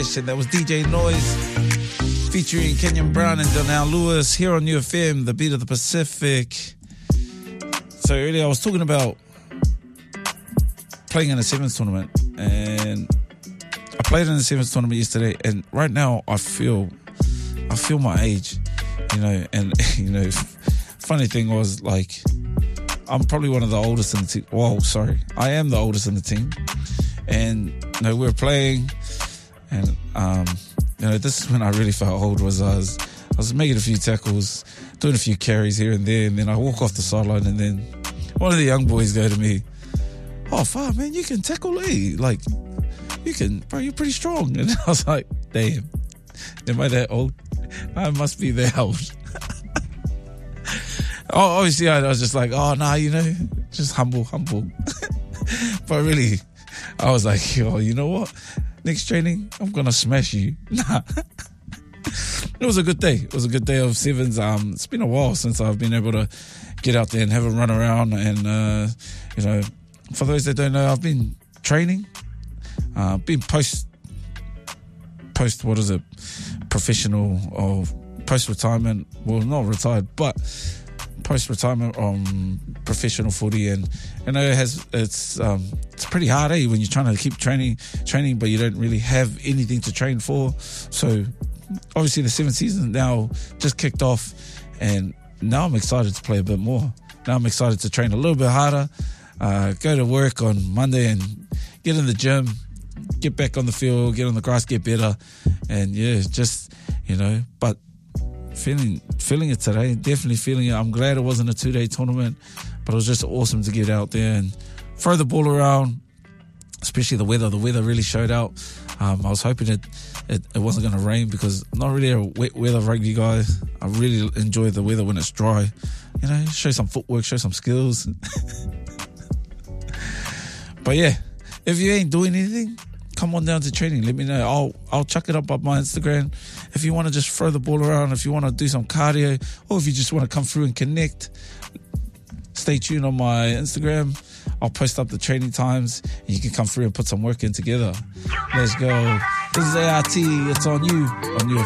session. That was DJ Noise featuring Kenyon Brown and Donnell Lewis here on UFM, the beat of the Pacific. So earlier I was talking about playing in a sevens tournament, and I played in a sevens tournament yesterday, and right now I feel my age, and funny thing was, like, I'm probably one of the oldest in the team. Well, sorry, I am the oldest in the team. And, we were playing, and, this is when I really felt old. I was making a few tackles, doing a few carries here and there, and then I walk off the sideline, and then one of the young boys go to me, "Oh, fuck, man, you can tackle, eh? Like, you can, bro, you're pretty strong." And I was like, damn, am I that old? I must be that old. Oh, obviously, I was just like, oh, nah, just humble. But really, I was like, oh, you know what? Next training, I'm going to smash you. Nah. It was a good day. It was a good day of sevens. It's been a while since I've been able to get out there and have a run around. And, for those that don't know, I've been training. Been professional or post-retirement. Well, not retired, but post-retirement professional footy, and it's pretty hard, when you're trying to keep training, but you don't really have anything to train for. So obviously the seventh season now just kicked off, and now I'm excited to play a bit more. Now I'm excited to train a little bit harder, go to work on Monday and get in the gym, get back on the field, get on the grass, get better, and but feeling it today, definitely feeling it. I'm glad it wasn't a 2-day tournament, but it was just awesome to get out there and throw the ball around, especially the weather. The weather really showed out. I was hoping it wasn't going to rain, because I'm not really a wet weather rugby guy. I really enjoy the weather when it's dry. Show some footwork, show some skills. But yeah, if you ain't doing anything, come on down to training. Let me know. I'll chuck it up on my Instagram. If you want to just throw the ball around, if you want to do some cardio, or if you just want to come through and connect, stay tuned on my Instagram. I'll post up the training times, and you can come through and put some work in together. Let's go. This is ART. It's on you. On you.